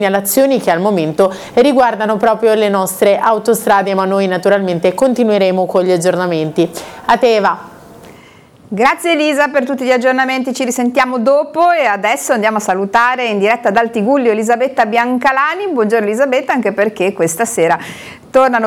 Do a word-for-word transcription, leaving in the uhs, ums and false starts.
segnalazioni che al momento riguardano proprio le nostre autostrade, ma noi naturalmente continueremo con gli aggiornamenti. A te Eva. Grazie Elisa per tutti gli aggiornamenti, ci risentiamo dopo e adesso andiamo a salutare in diretta dal Tigullio Elisabetta Biancalani. Buongiorno Elisabetta, anche perché questa sera tornano